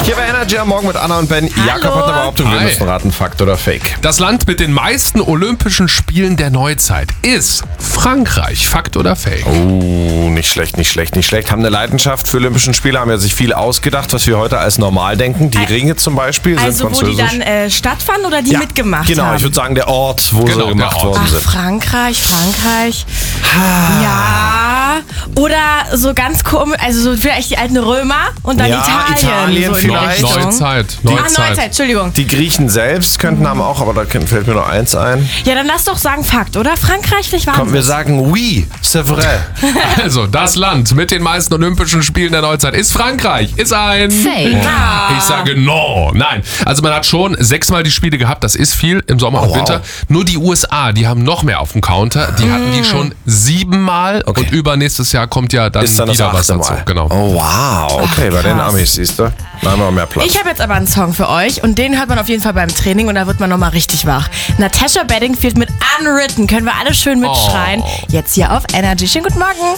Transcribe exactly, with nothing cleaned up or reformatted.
Hier bei Energy am Morgen mit Anna und Ben. Hallo. Jakob hat eine Behauptung, wir Hi. müssen raten, Fakt oder Fake. Das Land mit den meisten Olympischen Spielen der Neuzeit ist Frankreich. Fakt oder Fake? Oh, nicht schlecht, nicht schlecht, nicht schlecht. Haben eine Leidenschaft für Olympischen Spiele, haben ja sich viel ausgedacht, was wir heute als normal denken. Die Ringe zum Beispiel sind Also wo die französisch. dann äh, stattfanden oder die ja, mitgemacht genau, haben? ich würde sagen der Ort, wo Genau, sie der gemacht Ort. worden Ach, sind. Frankreich, Frankreich. Ja. Oder so ganz komisch, also so vielleicht die alten Römer und dann Ja, Italien. Italien so in die vielleicht. Richtung. Neuzeit. Ach, Neuzeit. Neuzeit, Entschuldigung. Die Griechen selbst könnten haben auch, aber da fällt mir nur eins ein. Ja, dann lass doch sagen Fakt, oder? Frankreich, vielleicht waren Komm, wir es. sagen oui, c'est vrai. Also, das Land mit den meisten Olympischen Spielen der Neuzeit ist Frankreich. Ist ein... Fake. Ich sage no. Nein. Also man hat schon sechsmal die Spiele gehabt. Das ist viel im Sommer und wow. Winter. Nur die U S A, die haben noch mehr auf dem Counter. Die hatten die schon siebenmal. Okay. Und übernächstes Jahr kommt ja dann, Ist dann das wieder was achte dazu. Mal. Genau. Oh wow, okay, bei den krass. Amis, siehst du. Da haben wir mehr Platz. Ich habe jetzt aber einen Song für euch und den hört man auf jeden Fall beim Training und da wird man nochmal richtig wach. Natasha Bedingfield mit Unwritten. Können wir alle schön mitschreien. Oh. Jetzt hier auf Energy. Schönen guten Morgen.